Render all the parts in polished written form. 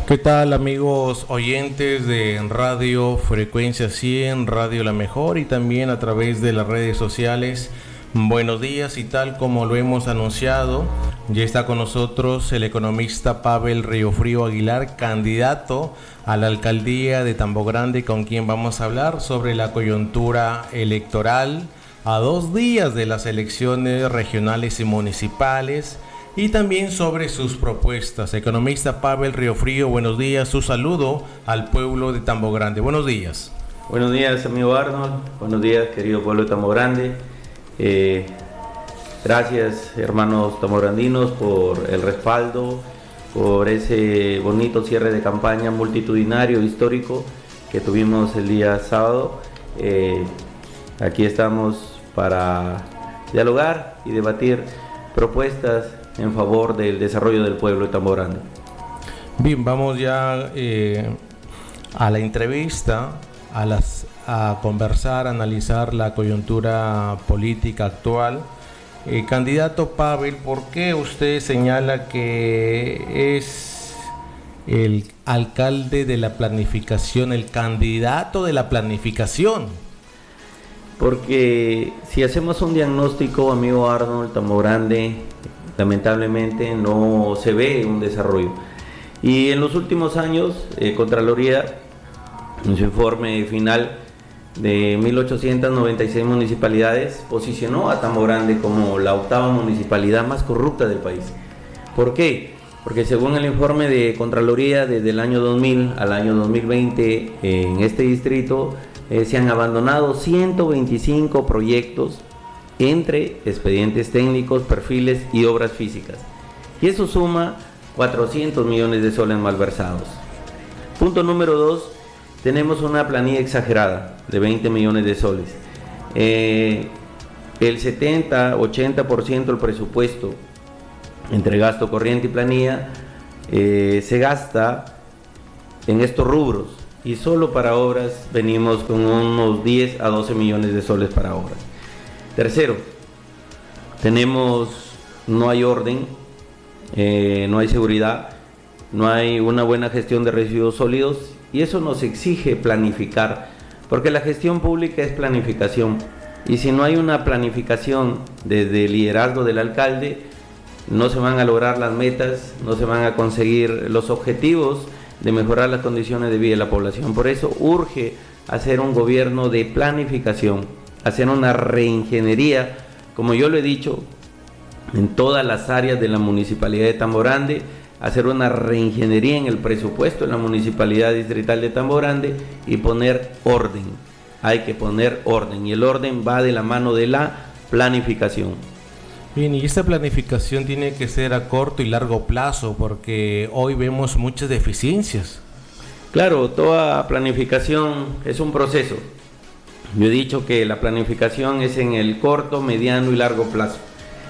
¿Qué tal, amigos oyentes de Radio Frecuencia 100, Radio La Mejor y también a través de las redes sociales? Buenos días, y tal como lo hemos anunciado, ya está con nosotros el economista Pavel Riofrío Aguilar, candidato a la alcaldía de Tambo Grande, con quien vamos a hablar sobre la coyuntura electoral a 2 días de las elecciones regionales y municipales, y también sobre sus propuestas. Economista Pavel Riofrío, buenos días, su saludo al pueblo de Tambo Grande. Buenos días. Buenos días, amigo Arnold. Buenos días, querido pueblo de Tambo Grande. Gracias, hermanos tamograndinos, por el respaldo, por ese bonito cierre de campaña multitudinario, histórico, que tuvimos el día sábado. Aquí estamos para dialogar y debatir propuestas en favor del desarrollo del pueblo de Tambo Grande. Bien, vamos ya a la entrevista, a conversar, a analizar la coyuntura política actual. Candidato Pavel, ¿por qué usted señala que es el alcalde de la planificación, el candidato de la planificación? Porque si hacemos un diagnóstico, amigo Arnold, Tambo Grande lamentablemente no se ve un desarrollo. Y en los últimos años, Contraloría, en su informe final de 1896 municipalidades, posicionó a Tambo Grande como la 8ª municipalidad más corrupta del país. ¿Por qué? Porque según el informe de Contraloría, desde el año 2000 al año 2020, en este distrito se han abandonado 125 proyectos entre expedientes técnicos, perfiles y obras físicas. Y eso suma 400 millones de soles malversados. Punto número 2, tenemos una planilla exagerada de 20 millones de soles. El 70-80% del presupuesto entre gasto corriente y planilla se gasta en estos rubros, y solo para obras venimos con unos 10 a 12 millones de soles para obras. Tercero, no hay orden, no hay seguridad, no hay una buena gestión de residuos sólidos, y eso nos exige planificar, porque la gestión pública es planificación, y si no hay una planificación desde el liderazgo del alcalde, no se van a lograr las metas, no se van a conseguir los objetivos de mejorar las condiciones de vida de la población. Por eso urge hacer un gobierno de planificación, hacer una reingeniería, como yo lo he dicho, en todas las áreas de la municipalidad de Tambo Grande, hacer una reingeniería en el presupuesto de la municipalidad distrital de Tambo Grande y poner orden. Hay que poner orden, y el orden va de la mano de la planificación. Bien, y esta planificación tiene que ser a corto y largo plazo, porque hoy vemos muchas deficiencias. Claro, toda planificación es un proceso. Yo he dicho que la planificación es en el corto, mediano y largo plazo.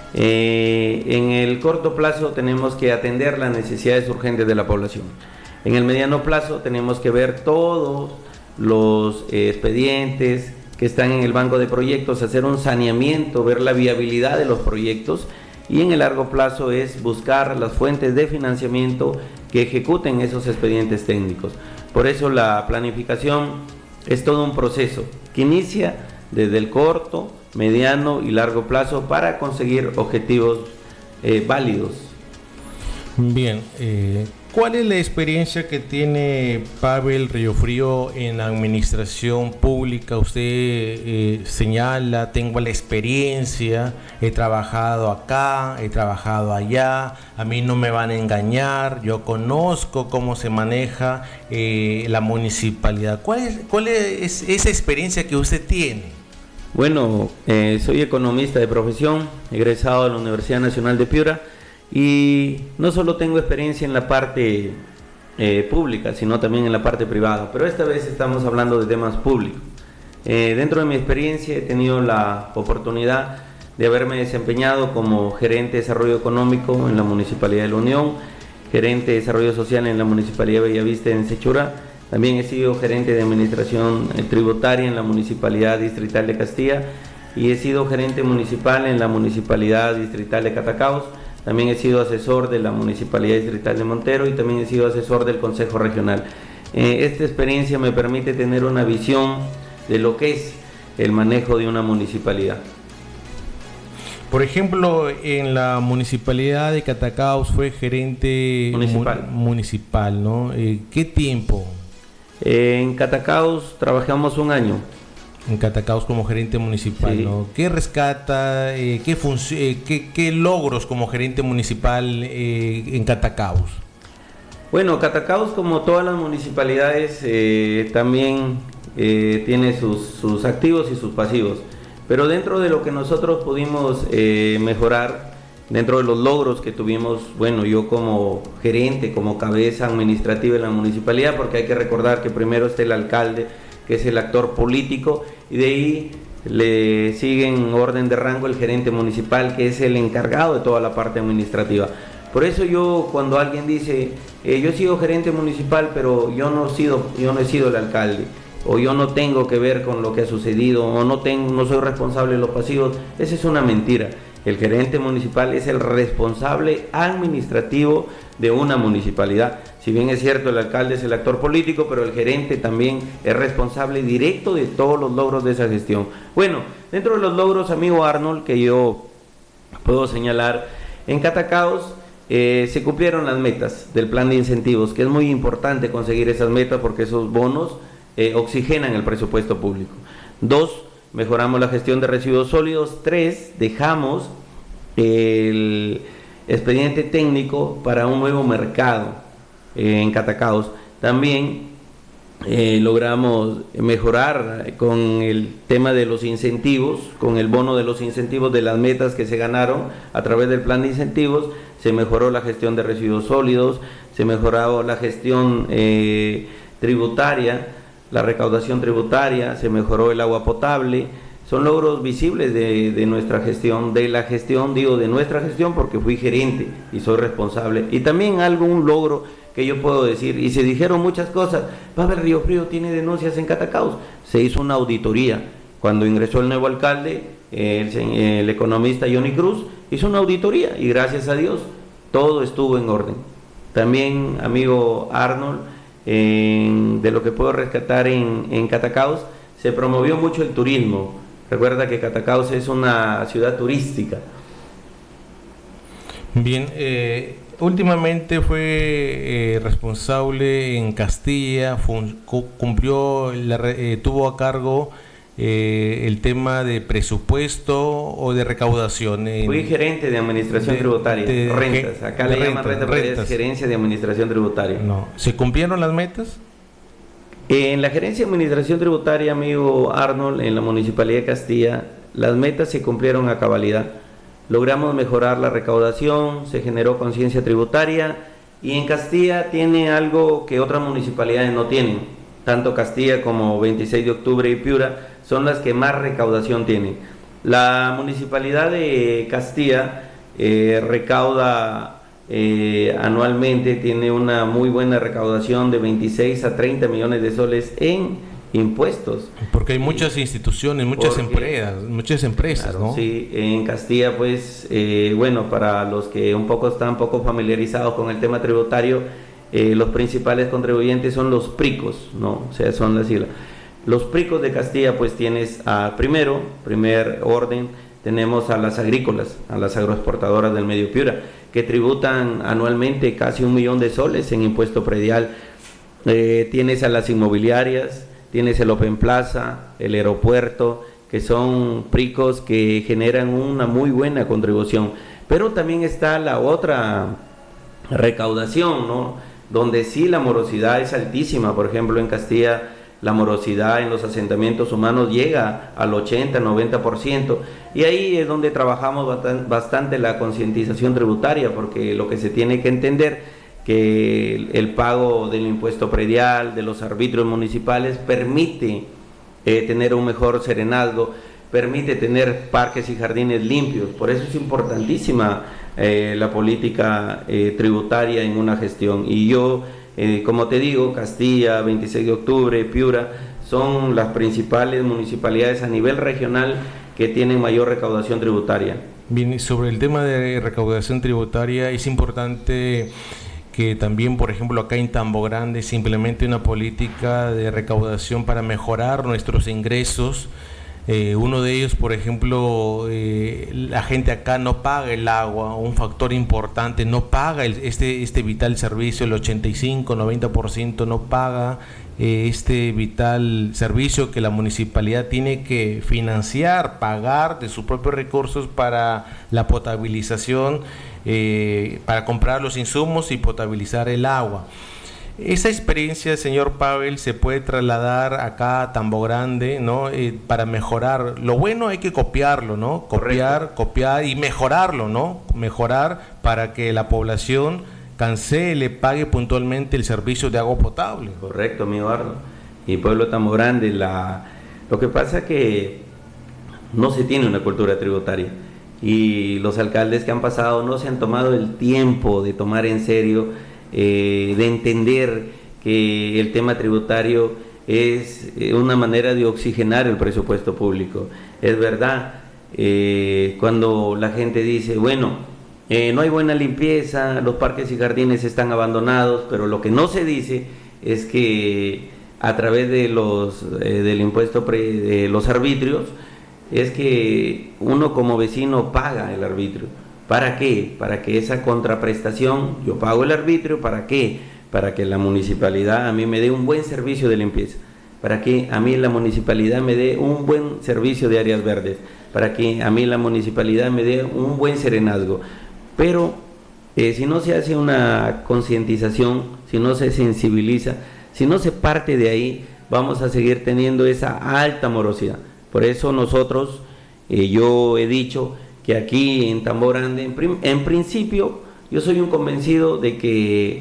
En el corto plazo tenemos que atender las necesidades urgentes de la población. En el mediano plazo tenemos que ver todos los expedientes que están en el banco de proyectos, hacer un saneamiento, ver la viabilidad de los proyectos, y en el largo plazo es buscar las fuentes de financiamiento que ejecuten esos expedientes técnicos. Por eso la planificación es todo un proceso que inicia desde el corto, mediano y largo plazo para conseguir objetivos válidos. Bien, ¿cuál es la experiencia que tiene Pavel Riofrío en la administración pública? Usted señala, tengo la experiencia, he trabajado acá, he trabajado allá, a mí no me van a engañar, yo conozco cómo se maneja la municipalidad. ¿Cuál es esa experiencia que usted tiene? Bueno, soy economista de profesión, egresado de la Universidad Nacional de Piura, y no solo tengo experiencia en la parte pública, sino también en la parte privada, pero esta vez estamos hablando de temas públicos. Dentro de mi experiencia he tenido la oportunidad de haberme desempeñado como gerente de desarrollo económico en la Municipalidad de La Unión, gerente de desarrollo social en la Municipalidad de Bellavista en Sechura. También he sido gerente de administración tributaria en la Municipalidad Distrital de Castilla, y he sido gerente municipal en la Municipalidad Distrital de Catacaos. también he sido asesor de la Municipalidad Distrital de Montero y también he sido asesor del Consejo Regional. Esta experiencia me permite tener una visión de lo que es el manejo de una municipalidad. Por ejemplo, en la municipalidad de Catacaos fue gerente municipal, ¿no? ¿Qué tiempo? En Catacaos trabajamos un año. En Catacaos como gerente municipal, sí. ¿No? ¿Qué rescata, qué logros como gerente municipal en Catacaos? Bueno, Catacaos, como todas las municipalidades, también tiene sus activos y sus pasivos. Pero dentro de lo que nosotros pudimos mejorar, dentro de los logros que tuvimos, bueno, yo como gerente, como cabeza administrativa de la municipalidad, porque hay que recordar que primero está el alcalde, que es el actor político, y de ahí le sigue en orden de rango el gerente municipal, que es el encargado de toda la parte administrativa. Por eso yo, cuando alguien dice, yo he sido gerente municipal, pero yo no he sido el alcalde, o yo no tengo que ver con lo que ha sucedido, o no soy responsable de los pasivos, esa es una mentira. El gerente municipal es el responsable administrativo de una municipalidad. Si bien es cierto, el alcalde es el actor político, pero el gerente también es responsable directo de todos los logros de esa gestión. Bueno, dentro de los logros, amigo Arnold, que yo puedo señalar, en Catacaos se cumplieron las metas del plan de incentivos, que es muy importante conseguir esas metas porque esos bonos oxigenan el presupuesto público. 2, mejoramos la gestión de residuos sólidos. 3, dejamos el expediente técnico para un nuevo mercado en Catacaos. También logramos mejorar con el tema de los incentivos, con el bono de los incentivos de las metas que se ganaron a través del plan de incentivos. Se mejoró la gestión de residuos sólidos, se mejoró la gestión tributaria, la recaudación tributaria, se mejoró el agua potable. Son logros visibles de nuestra gestión, de nuestra gestión porque fui gerente y soy responsable. Y también un logro que yo puedo decir, y se dijeron muchas cosas. Pavel Río Frío tiene denuncias en Catacaos. Se hizo una auditoría. Cuando ingresó el nuevo alcalde, el economista Johnny Cruz, hizo una auditoría y gracias a Dios todo estuvo en orden. También, amigo Arnold, de lo que puedo rescatar en Catacaos, se promovió mucho el turismo. Recuerda que Catacaos es una ciudad turística. Bien, últimamente fue responsable en Castilla, tuvo a cargo el tema de presupuesto o de recaudación. Fui gerente de administración tributaria, rentas. Acá le llaman rentas, gerencia de administración tributaria. No. ¿Se cumplieron las metas? En la gerencia de administración tributaria, amigo Arnold, en la Municipalidad de Castilla, las metas se cumplieron a cabalidad. Logramos mejorar la recaudación, se generó conciencia tributaria y en Castilla tiene algo que otras municipalidades no tienen. Tanto Castilla como 26 de octubre y Piura son las que más recaudación tienen. La Municipalidad de Castilla recauda anualmente, tiene una muy buena recaudación de 26 a 30 millones de soles en impuestos. Porque hay muchas instituciones, muchas empresas, claro, ¿no? Sí, en Castilla, pues, bueno, para los que están poco familiarizados con el tema tributario, los principales contribuyentes son los PRICOS, ¿no? O sea, son las siglas. Los PRICOS de Castilla, pues tienes primer orden, tenemos a las agrícolas, a las agroexportadoras del Medio Piura, que tributan anualmente casi 1 millón de soles en impuesto predial. Tienes a las inmobiliarias, tienes el Open Plaza, el aeropuerto, que son PRICOS que generan una muy buena contribución. Pero también está la otra recaudación, ¿no? Donde sí la morosidad es altísima. Por ejemplo, en Castilla la morosidad en los asentamientos humanos llega al 80-90%, y ahí es donde trabajamos bastante la concientización tributaria, porque lo que se tiene que entender que el pago del impuesto predial, de los arbitrios municipales, permite tener un mejor serenazgo, permite tener parques y jardines limpios. Por eso es importantísima la política tributaria en una gestión. Y yo, como te digo, Castilla, 26 de octubre, Piura, son las principales municipalidades a nivel regional que tienen mayor recaudación tributaria. Bien, y sobre el tema de recaudación tributaria, es importante que también, por ejemplo, acá en Tambo Grande se implemente una política de recaudación para mejorar nuestros ingresos. Uno de ellos, por ejemplo, la gente acá no paga el agua, un factor importante, no paga este vital servicio, el 85-90% no paga este vital servicio que la municipalidad tiene que financiar, pagar de sus propios recursos para la potabilización, para comprar los insumos y potabilizar el agua. Esa experiencia, señor Pavel, se puede trasladar acá a Tambo Grande, ¿no? Para mejorar. Lo bueno hay que copiarlo, ¿no? Copiar y mejorarlo, ¿no? Mejorar para que la población cancele, pague puntualmente el servicio de agua potable. Correcto, amigo Arno. Y pueblo de Tambo Grande, lo que pasa es que no se tiene una cultura tributaria. Y los alcaldes que han pasado no se han tomado el tiempo de tomar en serio, de entender que el tema tributario es una manera de oxigenar el presupuesto público. Es verdad, cuando la gente dice, bueno, no hay buena limpieza, los parques y jardines están abandonados, pero lo que no se dice es que a través de del impuesto de los arbitrios, es que uno como vecino paga el arbitrio. ¿Para qué? Para que esa contraprestación, yo pago el arbitrio, ¿para qué? Para que la municipalidad a mí me dé un buen servicio de limpieza, para que a mí la municipalidad me dé un buen servicio de áreas verdes, para que a mí la municipalidad me dé un buen serenazgo. Pero si no se hace una concientización, si no se sensibiliza, si no se parte de ahí, vamos a seguir teniendo esa alta morosidad. Por eso nosotros, yo he dicho que aquí en Tambo Grande, en principio, yo soy un convencido de que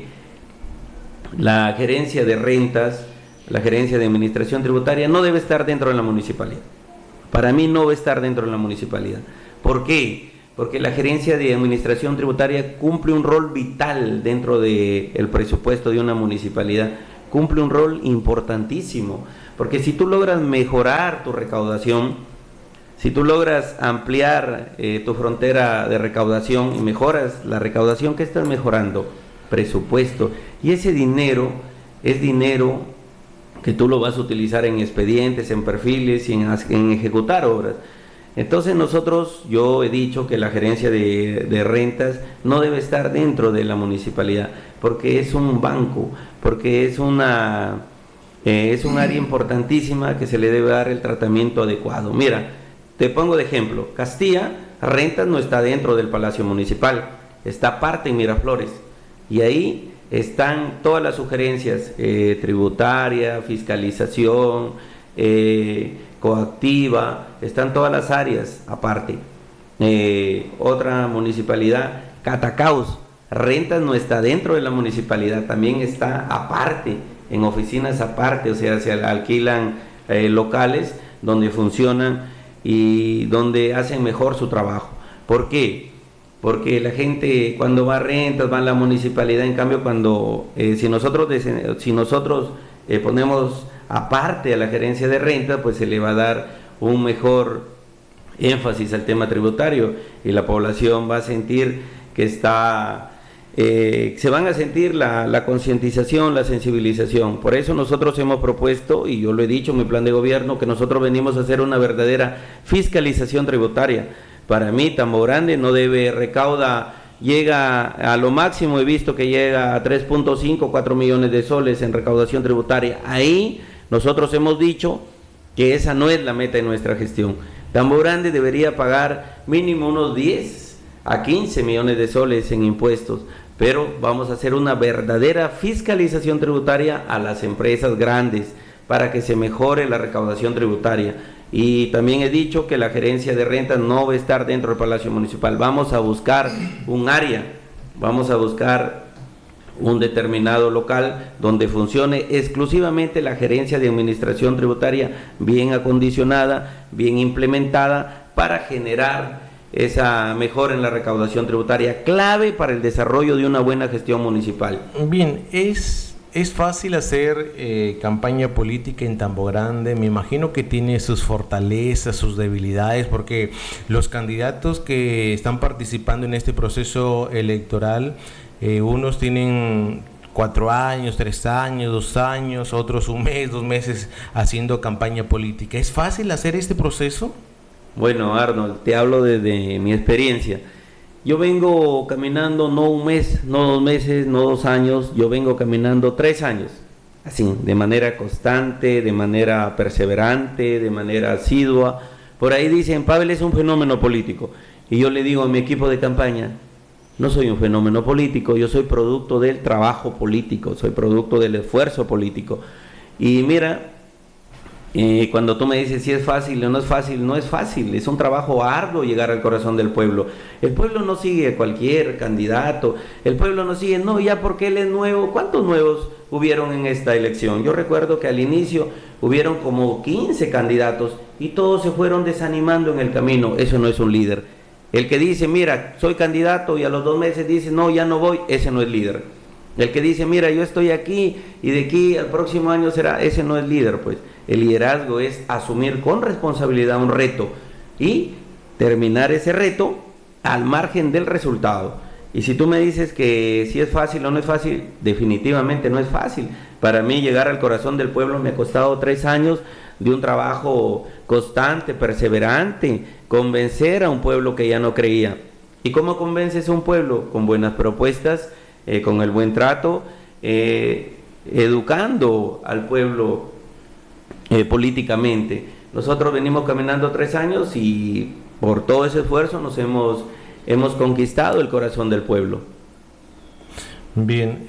la gerencia de rentas, la gerencia de administración tributaria no debe estar dentro de la municipalidad. Para mí no debe estar dentro de la municipalidad. ¿Por qué? Porque la gerencia de administración tributaria cumple un rol vital dentro del presupuesto de una municipalidad, cumple un rol importantísimo, porque si tú logras mejorar tu recaudación, si tú logras ampliar tu frontera de recaudación y mejoras la recaudación, ¿qué estás mejorando? Presupuesto. Y ese dinero es dinero que tú lo vas a utilizar en expedientes, en perfiles y en ejecutar obras. Entonces nosotros, yo he dicho que la gerencia de rentas no debe estar dentro de la municipalidad, porque es un banco, porque es un área importantísima que se le debe dar el tratamiento adecuado. Mira, te pongo de ejemplo, Castilla, rentas no está dentro del Palacio Municipal, está aparte en Miraflores, y ahí están todas las sugerencias, tributaria, fiscalización, coactiva, están todas las áreas aparte. Otra municipalidad, Catacaos, rentas no está dentro de la municipalidad, también está aparte, en oficinas aparte, o sea, se alquilan locales donde funcionan y donde hacen mejor su trabajo. ¿Por qué? Porque la gente cuando va a rentas va a la municipalidad, en cambio cuando si nosotros ponemos aparte a la gerencia de rentas, pues se le va a dar un mejor énfasis al tema tributario y la población va a sentir que se van a sentir la concientización, la sensibilización. Por eso nosotros hemos propuesto, y yo lo he dicho en mi plan de gobierno, que nosotros venimos a hacer una verdadera fiscalización tributaria. Para mí, Tambo Grande no debe llega a lo máximo, he visto que llega a 3.5, 4 millones de soles en recaudación tributaria. Ahí nosotros hemos dicho que esa no es la meta de nuestra gestión. Tambo Grande debería pagar mínimo unos 10 a 15 millones de soles en impuestos, pero vamos a hacer una verdadera fiscalización tributaria a las empresas grandes para que se mejore la recaudación tributaria. Y también he dicho que la gerencia de rentas no va a estar dentro del Palacio Municipal. Vamos a buscar un área, vamos a buscar un determinado local donde funcione exclusivamente la gerencia de administración tributaria bien acondicionada, bien implementada para generar esa mejora en la recaudación tributaria, clave para el desarrollo de una buena gestión municipal. Bien, es ¿Es fácil hacer campaña política en Tambo Grande? Me imagino que tiene sus fortalezas, sus debilidades, porque los candidatos que están participando en este proceso electoral, unos tienen 4 años, 3 años, 2 años, otros un mes, 2 meses haciendo campaña política. ¿Es fácil hacer este proceso? Bueno, Arnold, te hablo desde mi experiencia. Yo vengo caminando no un mes, no 2 meses, no 2 años, yo vengo caminando 3 años, así, de manera constante, de manera perseverante, de manera asidua. Por ahí dicen, Pavel es un fenómeno político. Y yo le digo a mi equipo de campaña, no soy un fenómeno político, yo soy producto del trabajo político, soy producto del esfuerzo político. Y mira, cuando tú me dices si es fácil o no es fácil, no es fácil, es un trabajo arduo llegar al corazón del pueblo. El pueblo no sigue a cualquier candidato, el pueblo no sigue, no, ya porque él es nuevo. ¿Cuántos nuevos hubieron en esta elección? Yo recuerdo que al inicio hubieron como 15 candidatos y todos se fueron desanimando en el camino. Eso no es un líder. El que dice, mira, soy candidato y a los 2 meses dice, no, ya no voy, ese no es líder. El que dice, mira, yo estoy aquí y de aquí al próximo año será, ese no es líder, pues. El liderazgo es asumir con responsabilidad un reto y terminar ese reto al margen del resultado. Y si tú me dices que si es fácil o no es fácil, definitivamente no es fácil. Para mí llegar al corazón del pueblo me ha costado 3 años de un trabajo constante, perseverante, convencer a un pueblo que ya no creía. ¿Y cómo convences a un pueblo? Con buenas propuestas, con el buen trato, educando al pueblo políticamente. Nosotros venimos caminando 3 años y por todo ese esfuerzo nos hemos conquistado el corazón del pueblo. Bien,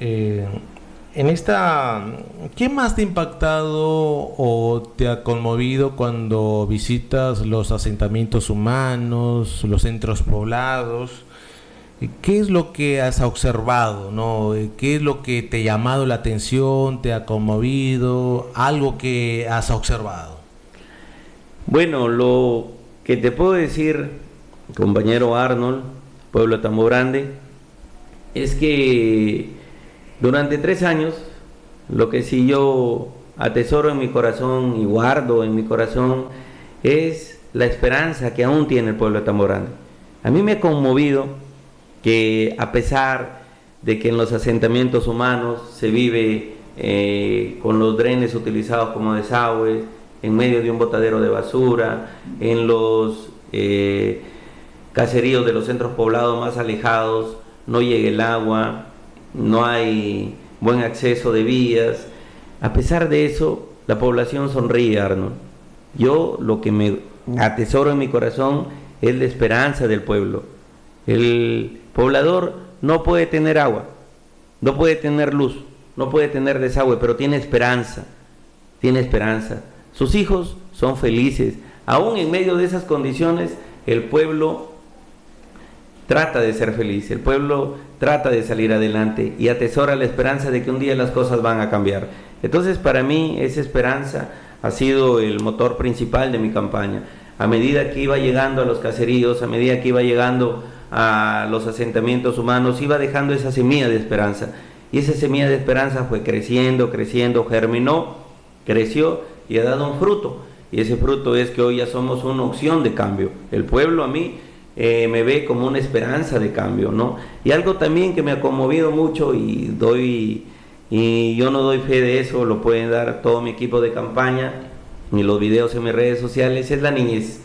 ¿qué más te ha impactado o te ha conmovido cuando visitas los asentamientos humanos, los centros poblados? ¿Qué es lo que has observado, no? ¿Qué es lo que te ha llamado la atención, te ha conmovido, algo que has observado? Bueno, lo que te puedo decir, compañero Arnold, pueblo de Tambo Grande, es que durante 3 años, lo que sí yo atesoro en mi corazón y guardo en mi corazón es la esperanza que aún tiene el pueblo de Tambo Grande. A mí me ha conmovido que a pesar de que en los asentamientos humanos se vive con los drenes utilizados como desagües, en medio de un botadero de basura, en los caseríos de los centros poblados más alejados, no llega el agua, no hay buen acceso de vías. A pesar de eso, la población sonríe, Arnold. Yo lo que me atesoro en mi corazón es la esperanza del pueblo. El poblador no puede tener agua, no puede tener luz, no puede tener desagüe, pero tiene esperanza, tiene esperanza. Sus hijos son felices. Aún en medio de esas condiciones, el pueblo trata de ser feliz, el pueblo trata de salir adelante y atesora la esperanza de que un día las cosas van a cambiar. Entonces, para mí, esa esperanza ha sido el motor principal de mi campaña. A medida que iba llegando a los caseríos, a medida que iba llegando a los asentamientos humanos, iba dejando esa semilla de esperanza. Y esa semilla de esperanza fue creciendo, creciendo, germinó, creció y ha dado un fruto. Y ese fruto es que hoy ya somos una opción de cambio. El pueblo a mí me ve como una esperanza de cambio, ¿no? Y algo también que me ha conmovido mucho y yo no doy fe de eso, lo pueden dar todo mi equipo de campaña y los videos en mis redes sociales, es la niñez.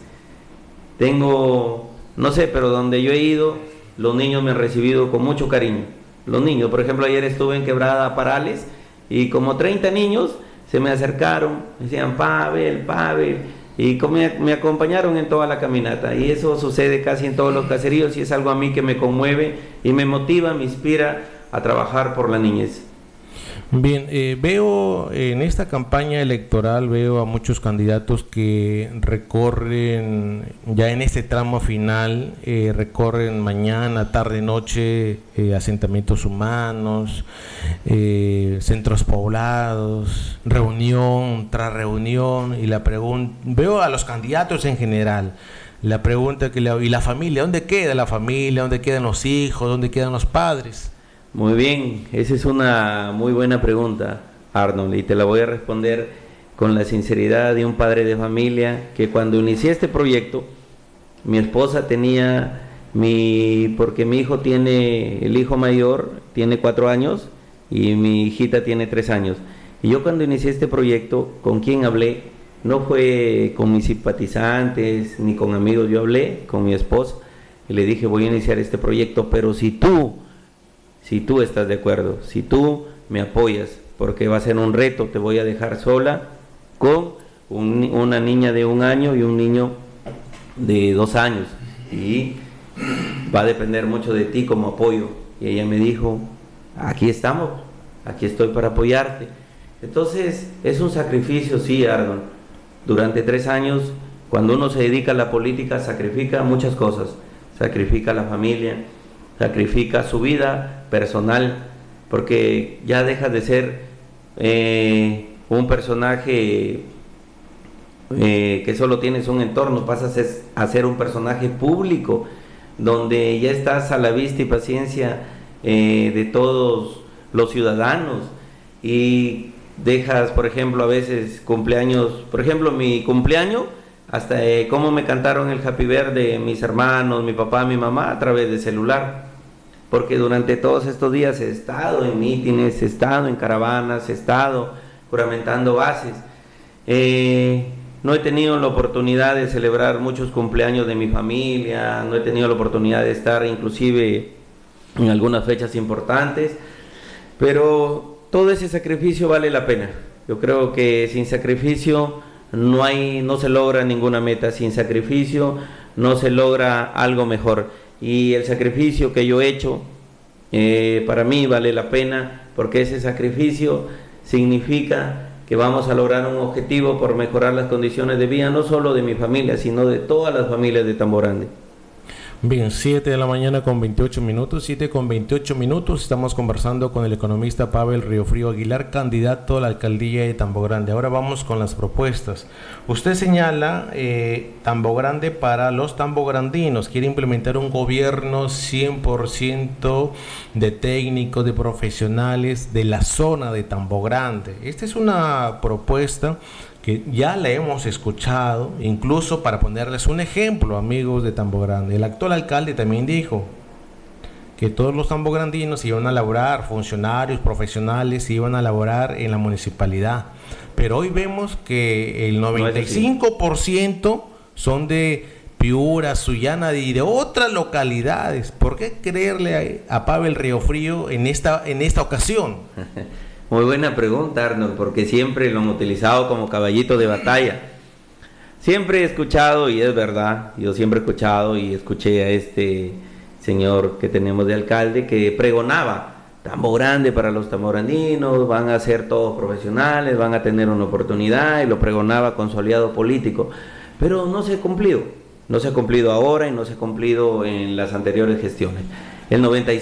Tengo, no sé, pero donde yo he ido, los niños me han recibido con mucho cariño. Los niños, por ejemplo, ayer estuve en Quebrada Parales y como 30 niños se me acercaron, me decían Pavel, y me acompañaron en toda la caminata. Y eso sucede casi en todos los caseríos y es algo a mí que me conmueve y me motiva, me inspira a trabajar por la niñez. Bien, veo en esta campaña electoral, veo a muchos candidatos que recorren, ya en este tramo final, recorren mañana, tarde, noche, asentamientos humanos, centros poblados, reunión tras reunión, y la pregunta, veo a los candidatos en general, la pregunta y la familia, ¿dónde queda la familia? ¿Dónde quedan los hijos? ¿Dónde quedan los padres? Muy bien, esa es una muy buena pregunta, Arnold, y te la voy a responder con la sinceridad de un padre de familia que cuando inicié este proyecto, mi esposa tenía porque mi hijo tiene, el hijo mayor tiene 4 años y mi hijita tiene 3 años. Y yo cuando inicié este proyecto, ¿con quién hablé? No fue con mis simpatizantes ni con amigos, yo hablé con mi esposa y le dije, voy a iniciar este proyecto, pero si tú estás de acuerdo, si tú me apoyas, porque va a ser un reto, te voy a dejar sola con una niña de 1 año y un niño de 2 años, y va a depender mucho de ti como apoyo. Y ella me dijo, aquí estamos, aquí estoy para apoyarte. Entonces, es un sacrificio, sí, Arnold. Durante 3 años, cuando uno se dedica a la política, sacrifica muchas cosas. Sacrifica la familia, sacrifica su vida personal, porque ya dejas de ser un personaje que solo tienes un entorno, pasas a ser un personaje público, donde ya estás a la vista y paciencia de todos los ciudadanos, y dejas, por ejemplo, a veces cumpleaños, por ejemplo, mi cumpleaños, hasta cómo me cantaron el Happy Birthday mis hermanos, mi papá, mi mamá, a través de celular, porque durante todos estos días he estado en mítines, he estado en caravanas, he estado juramentando bases. No he tenido la oportunidad de celebrar muchos cumpleaños de mi familia, no he tenido la oportunidad de estar inclusive en algunas fechas importantes, pero todo ese sacrificio vale la pena. Yo creo que sin sacrificio no se logra ninguna meta, sin sacrificio no se logra algo mejor. Y el sacrificio que yo he hecho para mí vale la pena, porque ese sacrificio significa que vamos a lograr un objetivo por mejorar las condiciones de vida, no solo de mi familia, sino de todas las familias de Tambo Grande. Bien, 7 de la mañana con 28 minutos, 7 con 28 minutos, estamos conversando con el economista Pavel Riofrío Aguilar, candidato a la alcaldía de Tambo Grande. Ahora vamos con las propuestas. Usted señala Tambo Grande para los tambograndinos, quiere implementar un gobierno 100% de técnicos, de profesionales de la zona de Tambo Grande. Esta es una propuesta que ya la hemos escuchado, incluso para ponerles un ejemplo, amigos de Tambo Grande. El actual alcalde también dijo que todos los tambograndinos iban a laborar, funcionarios, profesionales, iban a laborar en la municipalidad. Pero hoy vemos que el 95% son de Piura, Sullana y de otras localidades. ¿Por qué creerle a Pavel Riofrío en esta ocasión? Muy buena pregunta, Arnold, porque siempre lo han utilizado como caballito de batalla. Siempre he escuchado, y es verdad, yo siempre he escuchado y escuché a este señor que tenemos de alcalde que pregonaba Tambo Grande para los tambograndinos, van a ser todos profesionales, van a tener una oportunidad, y lo pregonaba con su aliado político. Pero no se ha cumplido, no se ha cumplido ahora y no se ha cumplido en las anteriores gestiones. El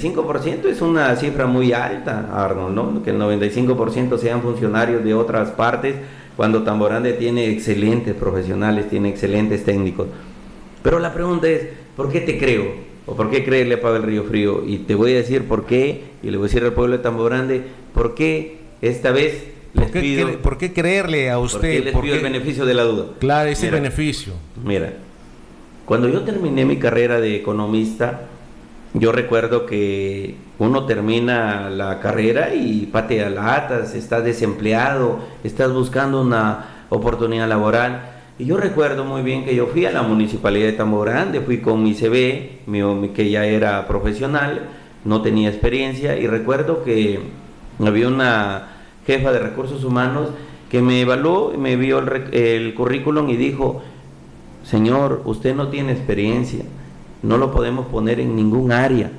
95% es una cifra muy alta, Arnold, ¿no? Que el 95% sean funcionarios de otras partes, cuando Tambo Grande tiene excelentes profesionales, tiene excelentes técnicos. Pero la pregunta es, ¿por qué te creo? ¿O por qué creerle a Pavel Riofrío? Y te voy a decir por qué, y le voy a decir al pueblo de Tambo Grande, ¿por qué esta vez ¿Por qué creerle a usted? ¿Por qué les pido el beneficio de la duda? Claro, ese beneficio. Mira, cuando yo terminé mi carrera de economista, yo recuerdo que uno termina la carrera y patea latas, estás desempleado, estás buscando una oportunidad laboral. Y yo recuerdo muy bien que yo fui a la municipalidad de Tambo Grande, fui con mi CV, que ya era profesional, no tenía experiencia, y recuerdo que había una jefa de recursos humanos que me evaluó, me vio el currículum y dijo, señor, usted no tiene experiencia, no lo podemos poner en ningún área.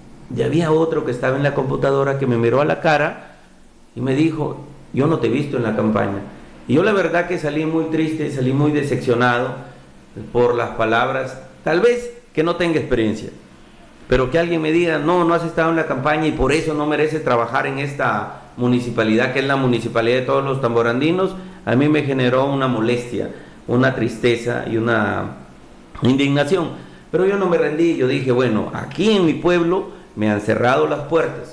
Y había otro que estaba en la computadora que me miró a la cara y me dijo, yo no te he visto en la campaña. Y yo la verdad que salí muy triste, salí muy decepcionado por las palabras, tal vez que no tenga experiencia, pero que alguien me diga, no has estado en la campaña y por eso no mereces trabajar en esta municipalidad, que es la municipalidad de todos los tambograndinos, a mí me generó una molestia, una tristeza y una indignación. Pero yo no me rendí, yo dije, bueno, aquí en mi pueblo me han cerrado las puertas,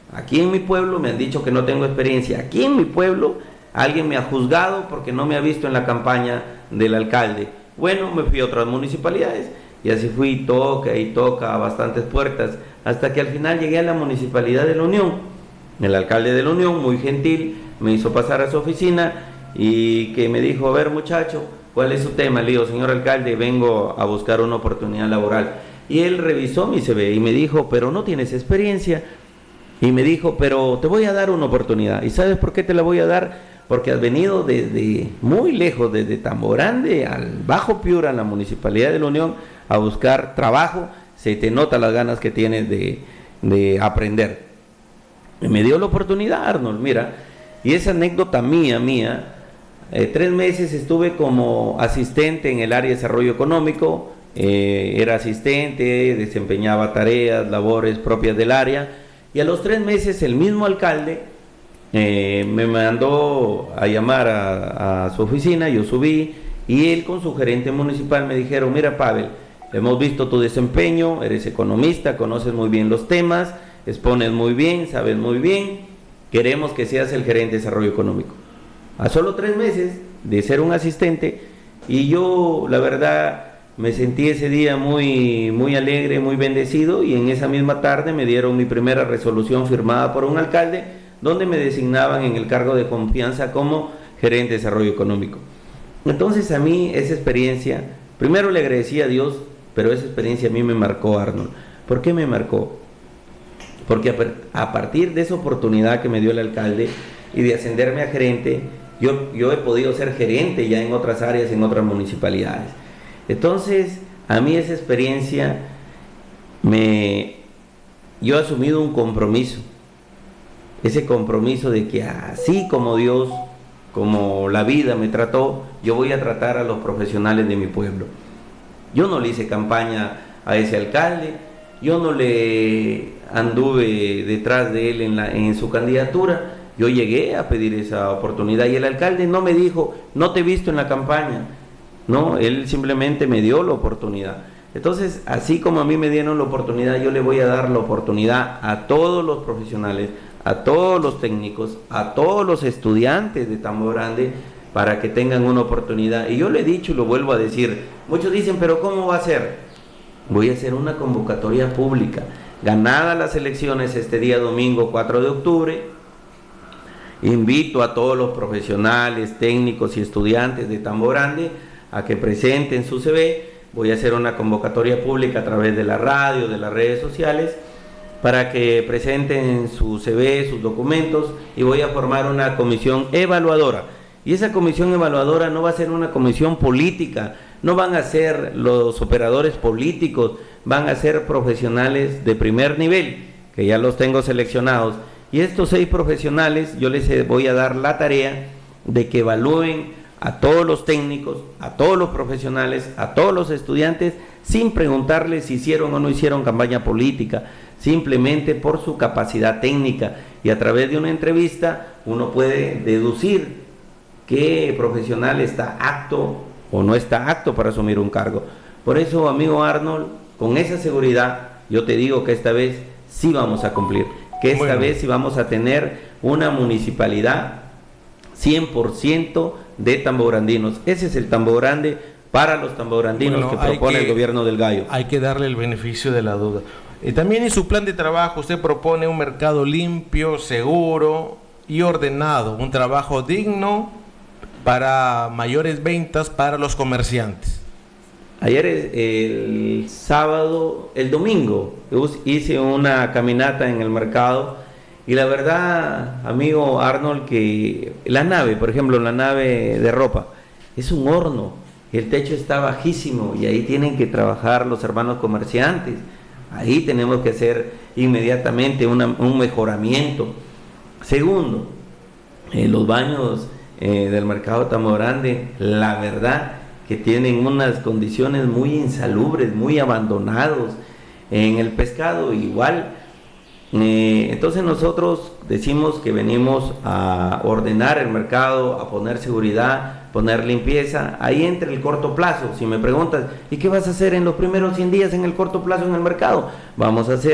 Aquí en mi pueblo me han dicho que no tengo experiencia. Aquí en mi pueblo alguien me ha juzgado porque no me ha visto en la campaña del alcalde. Bueno, me fui a otras municipalidades y así fui, toca y toca a bastantes puertas, hasta que al final llegué a la municipalidad de La Unión. El alcalde de La Unión, muy gentil, me hizo pasar a su oficina y que me dijo: a ver, muchacho, ¿cuál es su tema? Le digo: señor alcalde, vengo a buscar una oportunidad laboral. Y él revisó mi CV y me dijo: pero no tienes experiencia. Y me dijo: pero te voy a dar una oportunidad. ¿Y sabes por qué te la voy a dar? Porque has venido desde muy lejos, desde Tamborande al Bajo Piura, en la Municipalidad de La Unión, a buscar trabajo. Se te nota las ganas que tienes de aprender. Y me dio la oportunidad, Arnold, mira. Y esa anécdota mía, 3 meses estuve como asistente en el área de desarrollo económico. Era asistente, desempeñaba tareas, labores propias del área. Y a los 3 meses el mismo alcalde me mandó a llamar a su oficina. Yo subí y él con su gerente municipal me dijeron: mira, Pavel, hemos visto tu desempeño, eres economista, conoces muy bien los temas, expones muy bien, sabes muy bien, queremos que seas el gerente de desarrollo económico. A solo 3 meses de ser un asistente, y yo la verdad me sentí ese día muy alegre, muy bendecido, y en esa misma tarde me dieron mi primera resolución firmada por un alcalde, donde me designaban en el cargo de confianza como gerente de desarrollo económico. Entonces a mí esa experiencia, primero le agradecí a Dios, pero esa experiencia a mí me marcó, Arnold. ¿Por qué me marcó? Porque a partir de esa oportunidad que me dio el alcalde y de ascenderme a gerente, yo he podido ser gerente ya en otras áreas, en otras municipalidades. Entonces, a mí esa experiencia, yo he asumido un compromiso, ese compromiso de que así como Dios, como la vida me trató, yo voy a tratar a los profesionales de mi pueblo. Yo no le hice campaña a ese alcalde, yo no le anduve detrás de él en su candidatura. Yo llegué a pedir esa oportunidad y el alcalde no me dijo: no te he visto en la campaña. No, él simplemente me dio la oportunidad. Entonces, así como a mí me dieron la oportunidad, yo le voy a dar la oportunidad a todos los profesionales, a todos los técnicos, a todos los estudiantes de Tamborande, para que tengan una oportunidad. Y yo le he dicho y lo vuelvo a decir. Muchos dicen: pero ¿cómo va a ser? Voy a hacer una convocatoria pública. Ganadas las elecciones este día domingo 4 de octubre, invito a todos los profesionales, técnicos y estudiantes de Tamborande a que presenten su CV. Voy a hacer una convocatoria pública a través de la radio, de las redes sociales, para que presenten su CV, sus documentos, y voy a formar una comisión evaluadora. Y esa comisión evaluadora no va a ser una comisión política, no van a ser los operadores políticos, van a ser profesionales de primer nivel, que ya los tengo seleccionados. Y estos 6 profesionales yo les voy a dar la tarea de que evalúen a todos los técnicos, a todos los profesionales, a todos los estudiantes, sin preguntarles si hicieron o no hicieron campaña política, simplemente por su capacidad técnica. Y a través de una entrevista uno puede deducir qué profesional está apto o no está apto para asumir un cargo. Por eso, amigo Arnold, con esa seguridad, yo te digo que esta vez sí vamos a cumplir, que esta vez sí vamos a tener una municipalidad 100% de tamborandinos. Ese es el Tamborande para los tamborandinos que propone el gobierno del Gallo. Hay que darle el beneficio de la duda. También en su plan de trabajo usted propone un mercado limpio, seguro y ordenado, un trabajo digno para mayores ventas para los comerciantes. Ayer, el sábado, el domingo, hice una caminata en el mercado y la verdad, amigo Arnold, que la nave, por ejemplo, la nave de ropa, es un horno, el techo está bajísimo y ahí tienen que trabajar los hermanos comerciantes. Ahí tenemos que hacer inmediatamente un mejoramiento. Segundo, los baños del mercado Tamborande, la verdad que tienen unas condiciones muy insalubres, muy abandonados. En el pescado igual. Entonces nosotros decimos que venimos a ordenar el mercado, a poner seguridad, poner limpieza. Ahí entra el corto plazo. Si me preguntas: ¿y qué vas a hacer en los primeros 100 días en el corto plazo en el mercado? Vamos a hacer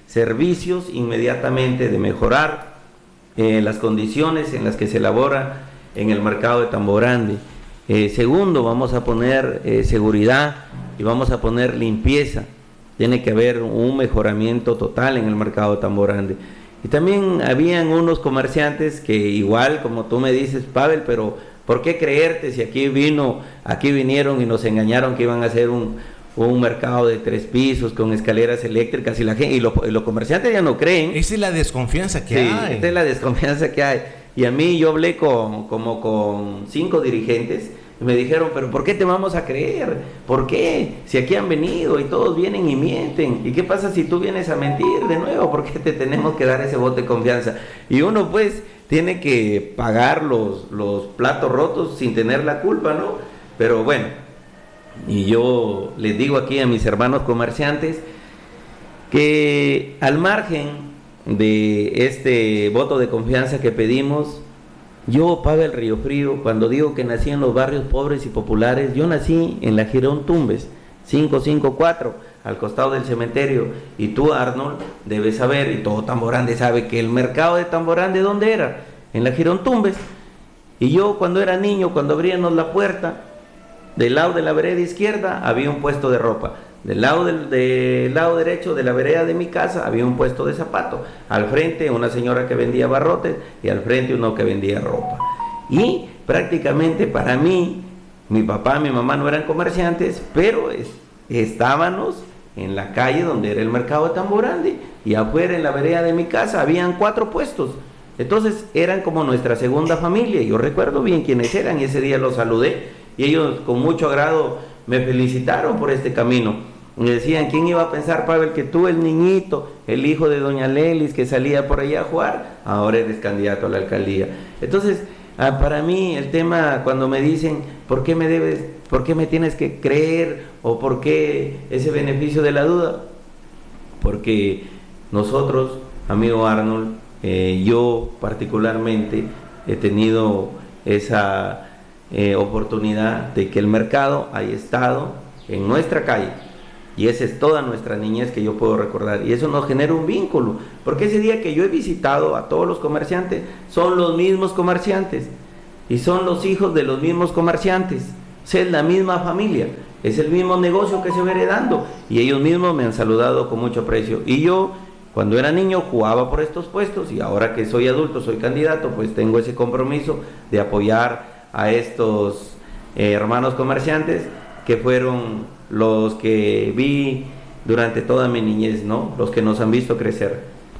servicios inmediatamente, de mejorar las condiciones en las que se elabora en el mercado de Tambo Grande. Segundo, vamos a poner seguridad y vamos a poner limpieza. Tiene que haber un mejoramiento total en el mercado de Tambo Grande. Y también habían unos comerciantes que igual, como tú me dices, Pavel, pero ¿por qué creerte si aquí vinieron y nos engañaron que iban a hacer un mercado de 3 pisos con escaleras eléctricas, y la gente, y los comerciantes ya no creen? Esa es la desconfianza que hay. Esta es la desconfianza que hay. Y a mí, yo hablé con 5 dirigentes y me dijeron, pero ¿por qué te vamos a creer? ¿Por qué? Si aquí han venido y todos vienen y mienten. ¿Y qué pasa si tú vienes a mentir de nuevo? ¿Por qué te tenemos que dar ese voto de confianza? Y uno pues tiene que pagar los platos rotos sin tener la culpa, ¿no? Pero bueno, y yo les digo aquí a mis hermanos comerciantes que al margen de este voto de confianza que pedimos, yo, Pavel Riofrío, cuando digo que nací en los barrios pobres y populares, yo nací en la Girón Tumbes, 554, al costado del cementerio, y tú, Arnold, debes saber, y todo Tambo Grande sabe, que el mercado de Tambo Grande, ¿dónde era? En la Girón Tumbes. Y yo, cuando era niño, cuando abríamos la puerta, del lado de la vereda izquierda había un puesto de ropa, del lado derecho de la vereda de mi casa había un puesto de zapato, al frente una señora que vendía barrotes y al frente uno que vendía ropa. Y prácticamente para mí, mi papá y mi mamá no eran comerciantes, pero estábamos en la calle donde era el mercado de Tambo Grande, y afuera en la vereda de mi casa habían 4 puestos. Entonces eran como nuestra segunda familia. Yo recuerdo bien quiénes eran, y ese día los saludé y ellos con mucho agrado me felicitaron por este camino. Me decían, ¿quién iba a pensar, Pavel, que tú, el niñito, el hijo de doña Lelis, que salía por allá a jugar, ahora eres candidato a la alcaldía? Entonces, para mí el tema, cuando me dicen, ¿por qué me tienes que creer? ¿O por qué ese beneficio de la duda? Porque nosotros, amigo Arnold, yo particularmente he tenido esa oportunidad de que el mercado haya estado en nuestra calle, y esa es toda nuestra niñez que yo puedo recordar, y eso nos genera un vínculo, porque ese día que yo he visitado a todos los comerciantes, son los mismos comerciantes, y son los hijos de los mismos comerciantes, es la misma familia, es el mismo negocio que se va heredando, y ellos mismos me han saludado con mucho aprecio. Y yo, cuando era niño, jugaba por estos puestos, y ahora que soy adulto, soy candidato, pues tengo ese compromiso de apoyar a estos hermanos comerciantes que fueron los que vi durante toda mi niñez, ¿no? Los que nos han visto crecer.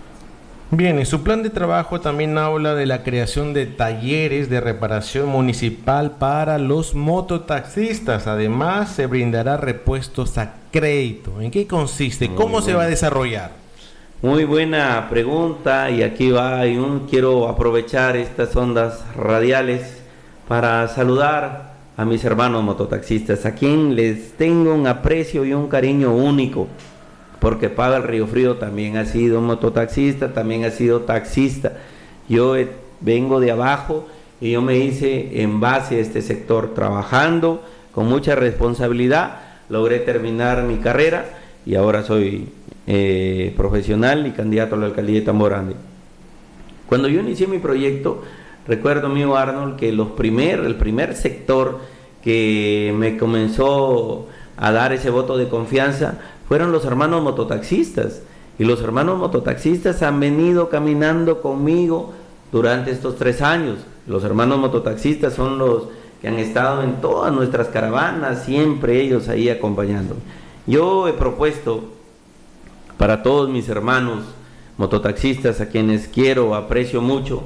Bien, en su plan de trabajo también habla de la creación de talleres de reparación municipal para los mototaxistas. Además, se brindará repuestos a crédito. ¿En qué consiste? ¿Cómo se va a desarrollar? Muy buena pregunta, y aquí va, quiero aprovechar estas ondas radiales para saludar a mis hermanos mototaxistas, a quien les tengo un aprecio y un cariño único, porque Pavel Riofrío también ha sido mototaxista, también ha sido taxista. Yo vengo de abajo y yo me hice en base a este sector, trabajando con mucha responsabilidad, logré terminar mi carrera y ahora soy profesional y candidato a la alcaldía de Tambo Grande. Cuando yo inicié mi proyecto, recuerdo, amigo Arnold, que el primer sector que me comenzó a dar ese voto de confianza fueron los hermanos mototaxistas. Y los hermanos mototaxistas han venido caminando conmigo durante estos 3 años. Los hermanos mototaxistas son los que han estado en todas nuestras caravanas, siempre ellos ahí acompañándome. Yo he propuesto para todos mis hermanos mototaxistas, a quienes quiero, aprecio mucho,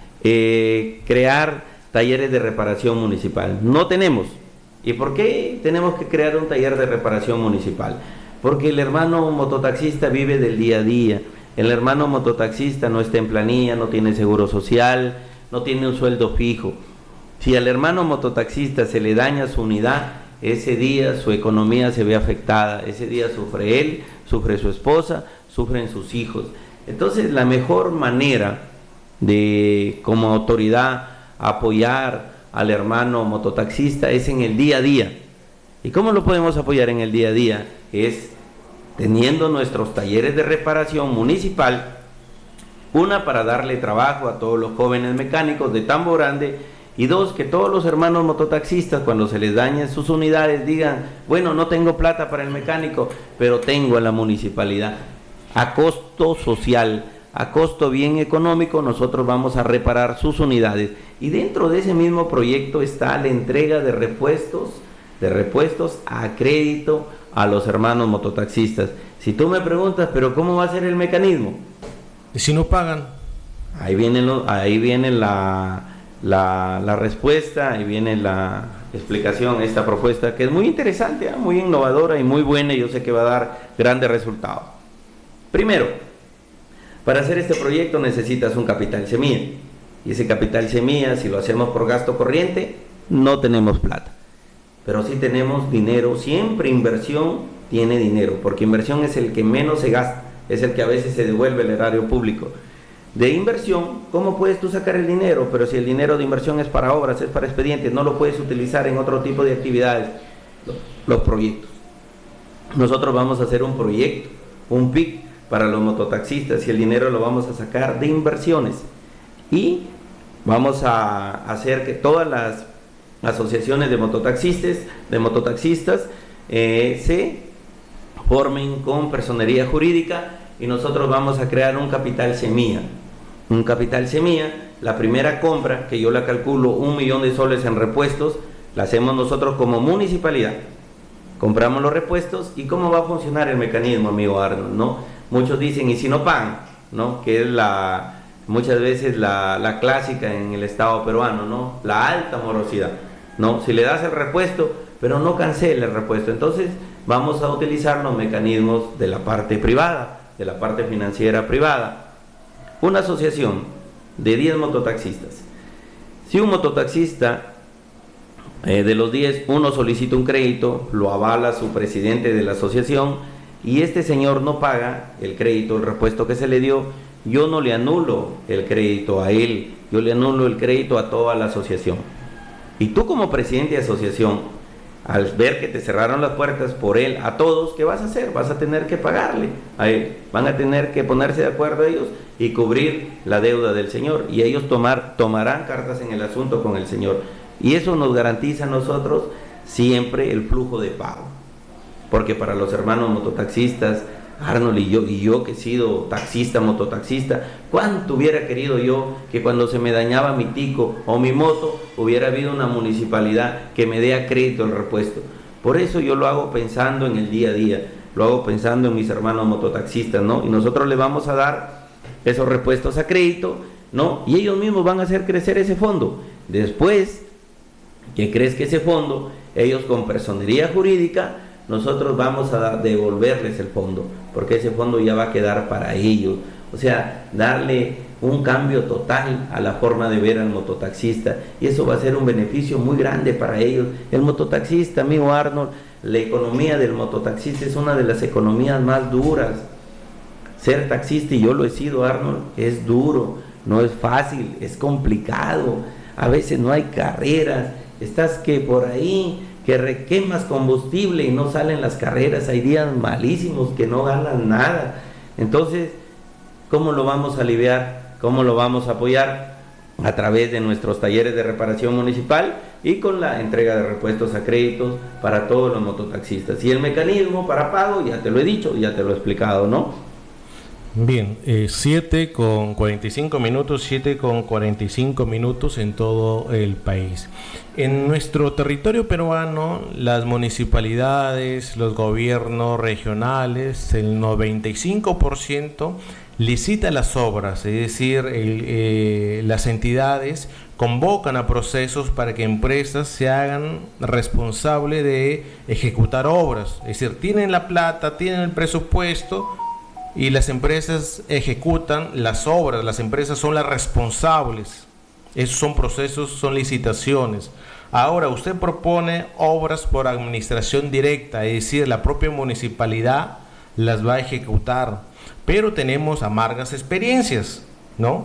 crear talleres de reparación municipal. No tenemos. ¿Y por qué tenemos que crear un taller de reparación municipal? Porque el hermano mototaxista vive del día a día. El hermano mototaxista no está en planilla, no tiene seguro social, no tiene un sueldo fijo. Si al hermano mototaxista se le daña su unidad, ese día su economía se ve afectada. Ese día sufre él, sufre su esposa, sufren sus hijos. Entonces, la mejor manera de, como autoridad, apoyar al hermano mototaxista es en el día a día. ¿Y cómo lo podemos apoyar en el día a día? Es teniendo nuestros talleres de reparación municipal, una, para darle trabajo a todos los jóvenes mecánicos de Tambo Grande, y dos, que todos los hermanos mototaxistas, cuando se les dañen sus unidades, digan, bueno, no tengo plata para el mecánico, pero tengo a la municipalidad. A costo social, a costo bien económico, nosotros vamos a reparar sus unidades. Y dentro de ese mismo proyecto está la entrega de repuestos a crédito a los hermanos mototaxistas. Si tú me preguntas, pero ¿cómo va a ser el mecanismo? ¿Y si no pagan? Ahí viene la respuesta, ahí viene la explicación, esta propuesta que es muy interesante, muy innovadora y muy buena, y yo sé que va a dar grandes resultados. Primero, para hacer este proyecto necesitas un capital semilla, y ese capital semilla, si lo hacemos por gasto corriente, no tenemos plata, pero sí tenemos dinero. Siempre inversión tiene dinero, porque inversión es el que menos se gasta, es el que a veces se devuelve al erario público. De inversión, ¿cómo puedes tú sacar el dinero? Pero si el dinero de inversión es para obras, es para expedientes, no lo puedes utilizar en otro tipo de actividades. Los proyectos. Nosotros vamos a hacer un proyecto, un PIC para los mototaxistas, y el dinero lo vamos a sacar de inversiones. Y vamos a hacer que todas las asociaciones de mototaxistas se formen con personería jurídica, y nosotros vamos a crear un capital semilla. Un capital semilla, la primera compra, que yo la calculo 1 millón de soles en repuestos, la hacemos nosotros como municipalidad. Compramos los repuestos. ¿Y cómo va a funcionar el mecanismo, amigo Arnold? ¿No? Muchos dicen, ¿y si no pagan? ¿No? Que es muchas veces la clásica en el Estado peruano, ¿no? La alta morosidad, ¿no? Si le das el repuesto, pero no cancela el repuesto, entonces vamos a utilizar los mecanismos de la parte privada, de la parte financiera privada. Una asociación de 10 mototaxistas. Si un mototaxista de los 10, uno solicita un crédito, lo avala su presidente de la asociación, y este señor no paga el crédito, el repuesto que se le dio, yo no le anulo el crédito a él, yo le anulo el crédito a toda la asociación. Y tú, como presidente de asociación, al ver que te cerraron las puertas por él a todos, ¿qué vas a hacer? Vas a tener que pagarle a él, van a tener que ponerse de acuerdo ellos y cubrir la deuda del señor, y ellos tomarán cartas en el asunto con el señor, y eso nos garantiza a nosotros siempre el flujo de pago. Porque para los hermanos mototaxistas, Arnold y yo que he sido taxista, mototaxista, ¿cuánto hubiera querido yo que cuando se me dañaba mi tico o mi moto hubiera habido una municipalidad que me dé a crédito el repuesto? Por eso yo lo hago pensando en el día a día, lo hago pensando en mis hermanos mototaxistas, ¿no? Y nosotros les vamos a dar esos repuestos a crédito, ¿no? Y ellos mismos van a hacer crecer ese fondo. Después que crezca ese fondo, ellos con personería jurídica, nosotros vamos a devolverles el fondo, porque ese fondo ya va a quedar para ellos. O sea, darle un cambio total a la forma de ver al mototaxista, y eso va a ser un beneficio muy grande para ellos. El mototaxista, amigo Arnold, la economía del mototaxista es una de las economías más duras. Ser taxista, y yo lo he sido, Arnold, es duro, no es fácil, es complicado. A veces no hay carreras, estás que por ahí que requemas combustible y no salen las carreras, hay días malísimos que no ganan nada. Entonces, ¿cómo lo vamos a aliviar? ¿Cómo lo vamos a apoyar? A través de nuestros talleres de reparación municipal y con la entrega de repuestos a créditos para todos los mototaxistas. Y el mecanismo para pago, ya te lo he dicho, ya te lo he explicado, ¿no? Bien, 7:45 minutos, 7:45 minutos en todo el país. En nuestro territorio peruano, las municipalidades, los gobiernos regionales, el 95% licita las obras, es decir, las entidades convocan a procesos para que empresas se hagan responsables de ejecutar obras, es decir, tienen la plata, tienen el presupuesto, y las empresas ejecutan las obras, las empresas son las responsables. Esos son procesos, son licitaciones. Ahora, usted propone obras por administración directa, es decir, la propia municipalidad las va a ejecutar, pero tenemos amargas experiencias, ¿no?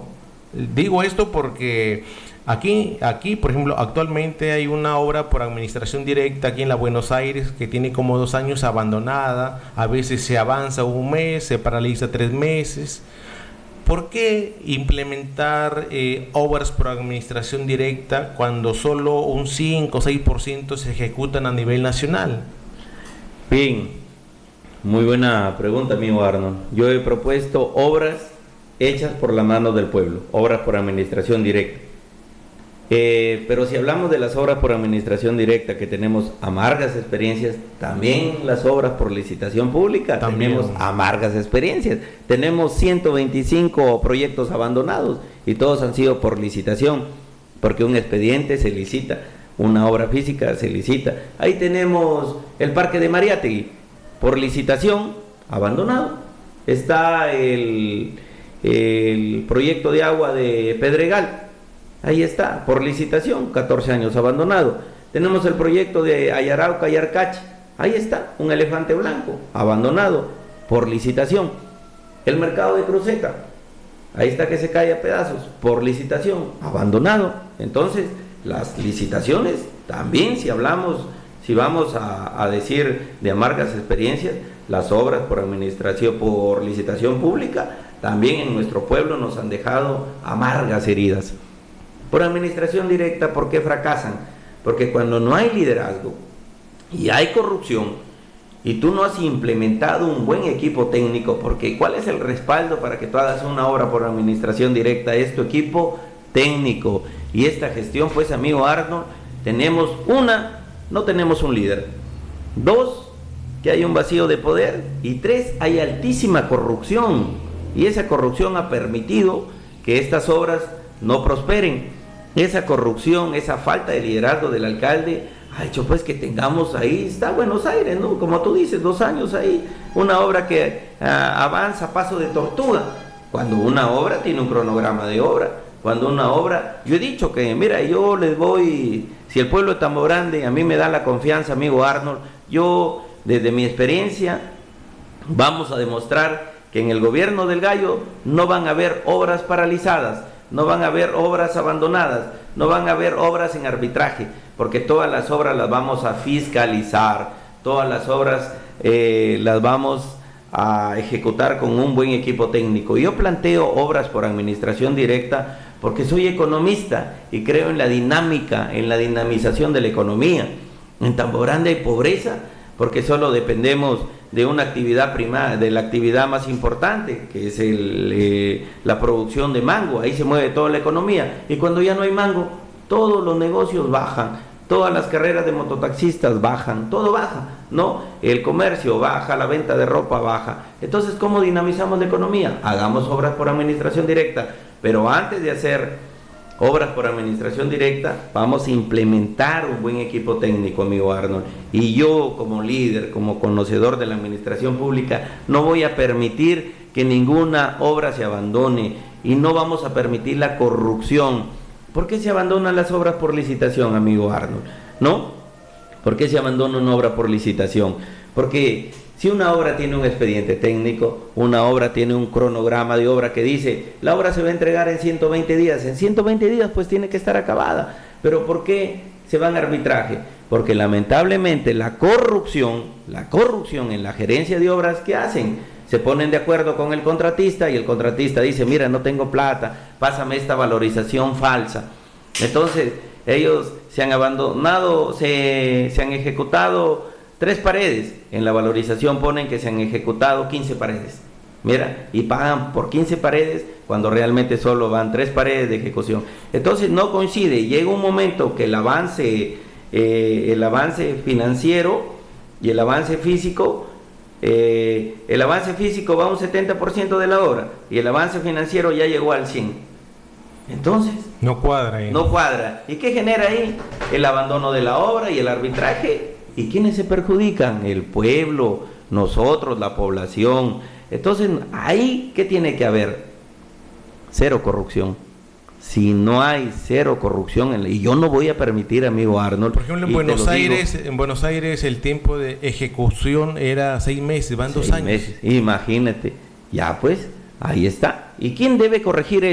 Digo esto porque aquí, por ejemplo, actualmente hay una obra por administración directa aquí en la Buenos Aires que tiene como 2 años abandonada. A veces se avanza un mes, se paraliza 3 meses. ¿Por qué implementar obras por administración directa cuando solo un 5 o 6% se ejecutan a nivel nacional? Bien, muy buena pregunta, amigo Arnold. Yo he propuesto obras hechas por la mano del pueblo, obras por administración directa. Pero si hablamos de las obras por administración directa, que tenemos amargas experiencias, también las obras por licitación pública, también tenemos amargas experiencias. Tenemos 125 proyectos abandonados y todos han sido por licitación, porque un expediente se licita, una obra física se licita. Ahí tenemos el Parque de Mariátegui, por licitación, abandonado. Está el proyecto de agua de Pedregal. Ahí está, por licitación, 14 años abandonado. Tenemos el proyecto de Ayarauca y Arcache. Ahí está, un elefante blanco, abandonado, por licitación. El mercado de Cruceta, ahí está que se cae a pedazos, por licitación, abandonado. Entonces, las licitaciones, también si vamos a decir de amargas experiencias, las obras por administración, por licitación pública, también en nuestro pueblo nos han dejado amargas heridas. Por administración directa, ¿por qué fracasan? Porque cuando no hay liderazgo y hay corrupción y tú no has implementado un buen equipo técnico, porque ¿cuál es el respaldo para que tú hagas una obra por administración directa? Es tu equipo técnico. Y esta gestión, pues, amigo Arnold, no tenemos un líder. 2, que hay un vacío de poder. Y 3, hay altísima corrupción. Y esa corrupción ha permitido que estas obras no prosperen. Esa corrupción, esa falta de liderazgo del alcalde ha hecho pues que tengamos ahí, está Buenos Aires, ¿no? Como tú dices, 2 años ahí, una obra que avanza a paso de tortuga, cuando una obra tiene un cronograma de obra, cuando una obra, yo he dicho que, mira, yo les voy, si el pueblo es tan grande, a mí me da la confianza, amigo Arnold, yo desde mi experiencia vamos a demostrar que en el gobierno del Gallo no van a haber obras paralizadas, no van a haber obras abandonadas, no van a haber obras en arbitraje, porque todas las obras las vamos a fiscalizar, todas las obras las vamos a ejecutar con un buen equipo técnico. Yo planteo obras por administración directa porque soy economista y creo en la dinámica, en la dinamización de la economía. En Tambo Grande hay pobreza porque solo dependemos de una actividad primaria, de la actividad más importante, que es la producción de mango. Ahí se mueve toda la economía, y cuando ya no hay mango, todos los negocios bajan, todas las carreras de mototaxistas bajan, todo baja, ¿no? El comercio baja, la venta de ropa baja. Entonces, ¿cómo dinamizamos la economía? Hagamos obras por administración directa, pero antes de hacer obras por administración directa, vamos a implementar un buen equipo técnico, amigo Arnold. Y yo, como líder, como conocedor de la administración pública, no voy a permitir que ninguna obra se abandone y no vamos a permitir la corrupción. ¿Por qué se abandonan las obras por licitación, amigo Arnold? ¿No? ¿Por qué se abandona una obra por licitación? Porque si una obra tiene un expediente técnico, una obra tiene un cronograma de obra que dice, la obra se va a entregar en 120 días, en 120 días pues tiene que estar acabada. ¿Pero por qué se van a arbitraje? Porque lamentablemente la corrupción en la gerencia de obras, ¿qué hacen? Se ponen de acuerdo con el contratista y el contratista dice, mira, no tengo plata, pásame esta valorización falsa. Entonces ellos se han abandonado, se han ejecutado 3 paredes, en la valorización ponen que se han ejecutado 15 paredes, mira, y pagan por 15 paredes cuando realmente solo van 3 paredes de ejecución. Entonces no coincide, llega un momento que el avance financiero y el avance físico va a un 70% de la obra y el avance financiero ya llegó al 100%. Entonces no cuadra ahí. No cuadra. ¿Y qué genera ahí? El abandono de la obra y el arbitraje. ¿Y quiénes se perjudican? El pueblo, nosotros, la población. Entonces, ahí, ¿qué tiene que haber? Cero corrupción. Si no hay cero corrupción, y yo no voy a permitir, amigo Arnold. Por ejemplo, en Buenos Aires el tiempo de ejecución era 6 meses, van 2 años. 6 meses, imagínate. Ya pues, ahí está. ¿Y quién debe corregir eso?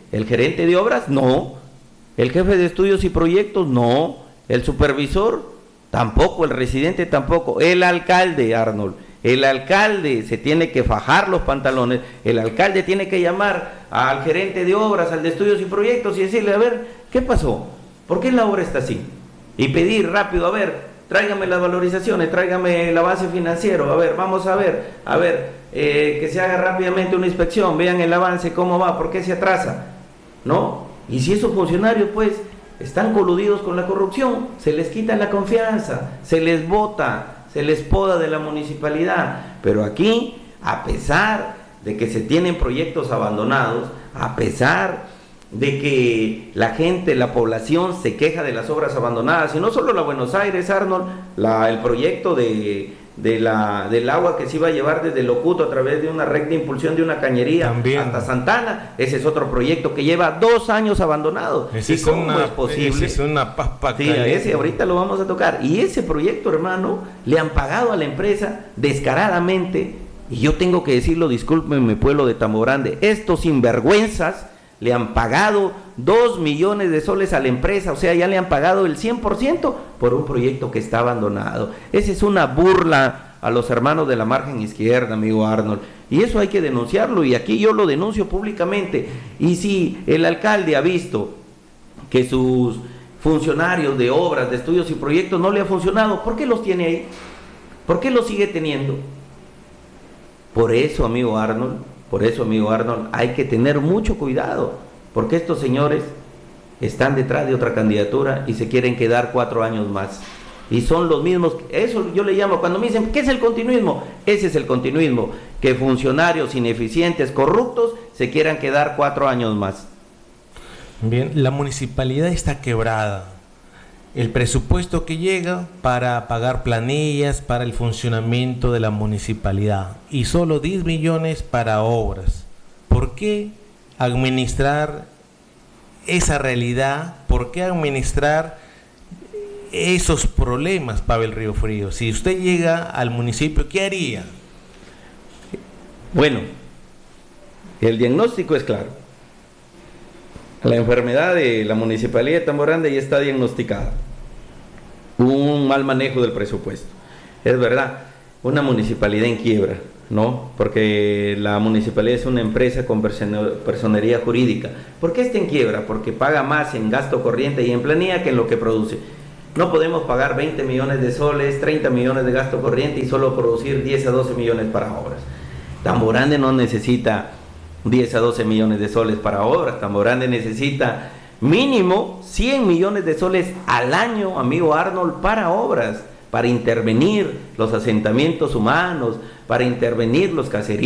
¿El gerente de obras? No. ¿El jefe de estudios y proyectos? No. ¿El supervisor? Tampoco. ¿El residente? Tampoco. El alcalde, Arnold. El alcalde se tiene que fajar los pantalones, el alcalde tiene que llamar al gerente de obras, al de estudios y proyectos y decirle, a ver, ¿qué pasó? ¿Por qué la obra está así? Y pedir rápido, a ver, tráigame las valorizaciones, tráigame el avance financiero, a ver, vamos a ver, que se haga rápidamente una inspección, vean el avance, cómo va, por qué se atrasa, ¿no? Y si esos funcionarios, pues, están coludidos con la corrupción, se les quita la confianza, se les bota, se les poda de la municipalidad. Pero aquí, a pesar de que se tienen proyectos abandonados, a pesar de que la gente, la población se queja de las obras abandonadas, y no solo la Buenos Aires, Arnold, el proyecto del agua que se iba a llevar desde Locuto a través de una red de impulsión de una cañería también hasta Santana, ese es otro proyecto que lleva 2 años abandonado. ¿Y cómo es posible? Es una papa caliente. Ese ahorita lo vamos a tocar. Y ese proyecto, hermano, le han pagado a la empresa descaradamente, y yo tengo que decirlo, discúlpenme, pueblo de Tambo Grande, estos sinvergüenzas le han pagado 2 millones de soles a la empresa, o sea, ya le han pagado el 100% por un proyecto que está abandonado. Esa es una burla a los hermanos de la margen izquierda, amigo Arnold, y eso hay que denunciarlo, y aquí yo lo denuncio públicamente. Y si el alcalde ha visto que sus funcionarios de obras, de estudios y proyectos no le ha funcionado, ¿por qué los tiene ahí? ¿Por qué los sigue teniendo? Por eso, amigo Arnold, hay que tener mucho cuidado, porque estos señores están detrás de otra candidatura y se quieren quedar 4 años más. Y son los mismos, eso yo le llamo, cuando me dicen, ¿qué es el continuismo? Ese es el continuismo, que funcionarios ineficientes, corruptos, se quieran quedar 4 años más. Bien, la municipalidad está quebrada. El presupuesto que llega para pagar planillas, para el funcionamiento de la municipalidad, y solo 10 millones para obras. ¿Por qué administrar esa realidad? ¿Por qué administrar esos problemas, Pavel Riofrío? Si usted llega al municipio, ¿qué haría? Bueno, el diagnóstico es claro. La enfermedad de la municipalidad de Tambo Grande ya está diagnosticada. Un mal manejo del presupuesto. Es verdad, una municipalidad en quiebra, ¿no? Porque la municipalidad es una empresa con personería jurídica. ¿Por qué está en quiebra? Porque paga más en gasto corriente y en planilla que en lo que produce. No podemos pagar 20 millones de soles, 30 millones de gasto corriente y solo producir 10 a 12 millones para obras. Tambo Grande no necesita 10 a 12 millones de soles para obras. Tambo Grande necesita mínimo 100 millones de soles al año, amigo Arnold, para obras, para intervenir los asentamientos humanos, para intervenir los caseríos.